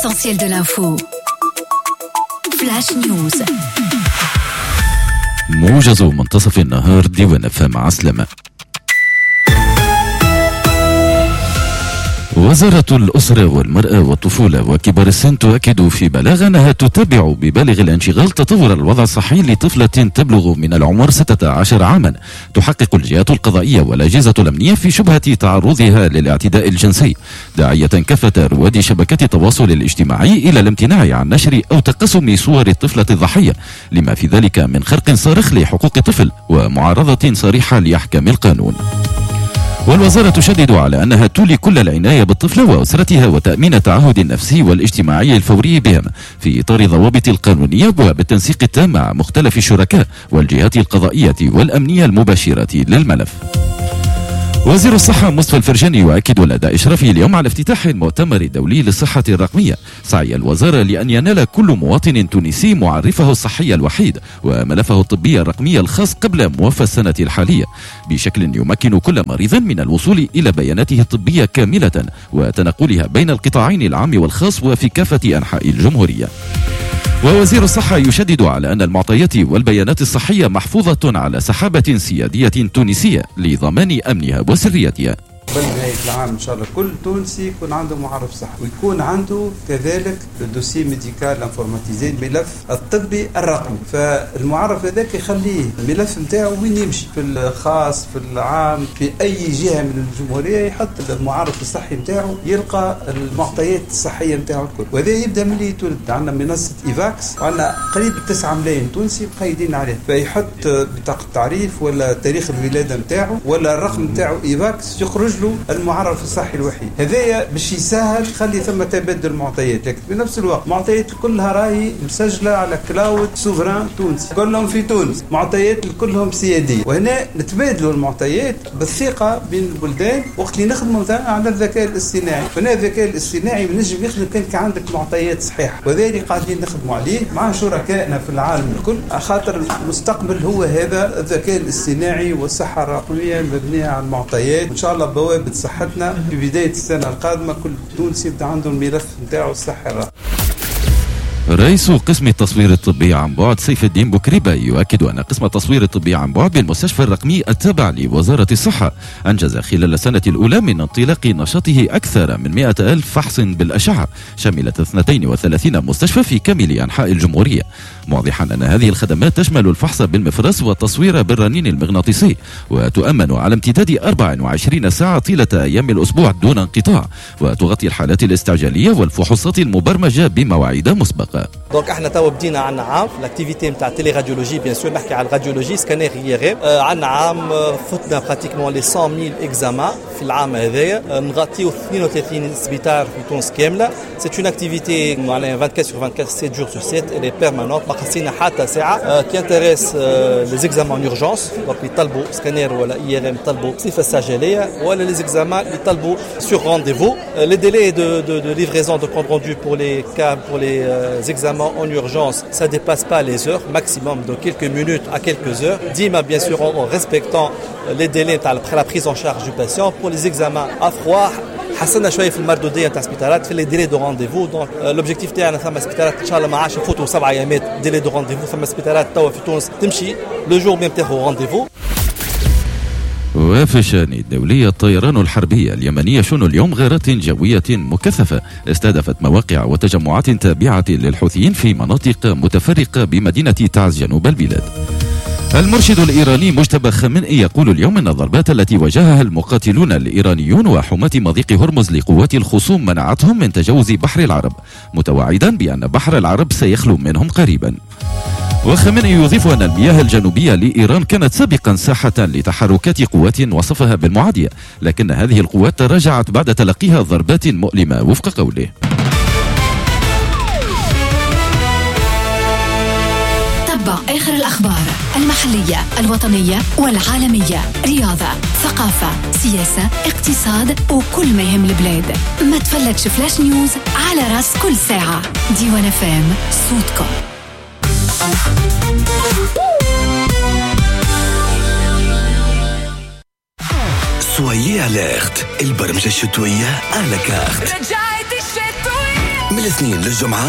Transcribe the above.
Essentiel de l'info. Flash News. موجز منتصف النهار ديوان FM عسلمة. وزارة الأسرة والمرأة والطفولة وكبار السن تؤكد في بلاغ أنها تتابع ببالغ الانشغال تطور الوضع الصحي لطفلة تبلغ من العمر 16 عاما. تحقق الجهات القضائية والأجهزة الأمنية في شبهة تعرضها للاعتداء الجنسي، داعية كافة رواد شبكات التواصل الاجتماعي إلى الامتناع عن نشر أو تقسم صور الطفلة الضحية، لما في ذلك من خرق صارخ لحقوق الطفل ومعارضة صريحة لأحكام القانون. والوزارة تشدد على أنها تولي كل العناية بالطفلة وأسرتها وتأمين التعهد النفسي والاجتماعي الفوري بهم في إطار ضوابط القانونية وبالتنسيق التام مع مختلف الشركاء والجهات القضائية والأمنية المباشرة للملف. وزير الصحة مصطفى الفرجاني يؤكد لدى إشرافه اليوم على افتتاح المؤتمر الدولي للصحة الرقمية، سعي الوزارة لأن ينال كل مواطن تونسي معرفه الصحي الوحيد وملفه الطبي الرقمي الخاص قبل موافى السنة الحالية، بشكل يمكن كل مريض من الوصول إلى بياناته الطبية كاملة وتنقلها بين القطاعين العام والخاص وفي كافة أنحاء الجمهورية. ووزير الصحة يشدد على أن المعطيات والبيانات الصحية محفوظة على سحابة سيادية تونسية لضمان أمنها وسريتها. بالنهاية العام إن شاء الله كل تونسي يكون عنده معرف صحي ويكون عنده كذلك الدوسي ميديكال انفورماتيزي، الملف الطبي الرقمي. فالمعرف هذاك يخليه الملف نتاعو وين يمشي، في الخاص في العام في أي جهة من الجمهورية، يحط المعرف الصحي نتاعو يلقى المعطيات الصحية نتاعو الكل. وهذا يبدأ من اللي يتولد. عندنا منصة إيفاكس وعندنا قريب 9 ملايين تونسي مقيدين عليه، فيحط بطاقة تعريف ولا تاريخ الولادة نتاعو ولا الرقم نتاعو إيفاكس، يخرج له المعرف الصحي الوحيد. هذايا باش يسهل خلي ثم تبادل معطيات، لكن في نفس الوقت معطيات كلها راهي مسجله على كلاود سوفران تونسي، كلهم في تونس، معطيات كلهم سياديه، وهنا نتبادلوا المعطيات بالثقه بين البلدان وقت اللي نخدموا على الذكاء الاصطناعي. فهنا الذكاء الاصطناعي ينجم يخدم كان عندك معطيات صحيحه، وذلك قاعدين نخدموا عليه مع شركائنا في العالم الكل، خاطر المستقبل هو هذا الذكاء الاصطناعي والصحه الرقميه المبنيه على المعطيات. وان شاء الله بوابة صحتنا في بداية السنة القادمة كل تونسي يبدأ عنده الملف نتاعو الصحي الرقمي. رئيس قسم التصوير الطبي عن بعد سيف الدين بوكريبة يؤكد أن قسم التصوير الطبي عن بعد بالمستشفى الرقمي التابع لوزارة الصحة أنجز خلال السنة الأولى من انطلاق نشاطه أكثر من 100,000 فحص بالأشعة شملت 32 مستشفى في كامل أنحاء الجمهورية، موضحا أن هذه الخدمات تشمل الفحص بالمفرز والتصوير بالرنين المغناطيسي وتؤمن على امتداد 24 ساعة طيلة أيام الأسبوع دون انقطاع، وتغطي الحالات الاستعجالية والفحوصات المبرمجة بمواعيد مسبقة. دونك احنا تو بدينا عندنا عام في الاكتيفيتي نتاع تيلي راديولوجي، بيان سور نحكي على الراديولوجي سكانير اي ار، عندنا عام فتنا براتيكمون لي 100,000 اكزامان في العام هذايا، نغطيو 32 سبيطار في تونس كامله. سي اون اكتيفيتي معناها 24 sur 24 7 jours sur 7 elle est permanente، ما خصينا حتى ساعه كي انتريس لي زيكزامان اورجونس، دونك يطلبوا سكانير ولا اي ار ام يطلبوا صفه استعجاليه، ولا لي زيكزامان يطلبوا سور رونديفو. لي ديلي de livraison de compte rendu pour les cas pour les examens en urgence, ça dépasse pas les heures, maximum de quelques minutes à quelques heures. Dima bien sûr en respectant les délais après la prise en charge du patient. Pour les examens à froid حسنا شويه في المردوديه تاع السبيطارات في لي ديلي دو رونديفو. دونك لوبجيكتيف تاعنا ثم سبيطارات ان شاء الله ما عادش يفوتوا 7 ايامات ديلي دو رونديفو، ثم سبيطارات توا في تونس تمشي لو جور ميم تاخو رونديفو. وفي الشان الدولي الطيران الحربي اليمني يشن اليوم غارات جوية مكثفة استهدفت مواقع وتجمعات تابعة للحوثيين في مناطق متفرقة بمدينة تعز جنوب البلاد. المرشد الإيراني مجتبى خامنئي يقول اليوم أن الضربات التي واجهها المقاتلون الإيرانيون وحماة مضيق هرمز لقوات الخصوم منعتهم من تجاوز بحر العرب، متوعدا بأن بحر العرب سيخلو منهم قريبا. وخامنئي يضيف أن المياه الجنوبية لإيران كانت سابقا ساحة لتحركات قوات وصفها بالمعادية، لكن هذه القوات تراجعت بعد تلقيها ضربات مؤلمة وفق قوله. تتبع آخر الأخبار المحلية الوطنية والعالمية، رياضة، ثقافة، سياسة، اقتصاد وكل ما يهم البلاد. ما تفلتش فلاش نيوز على راس كل ساعة. ديوان FM صوتكم. Soyez alerte, البرمجة الشتوية على كارت. رجعت الشتوية من الاثنين للجمعة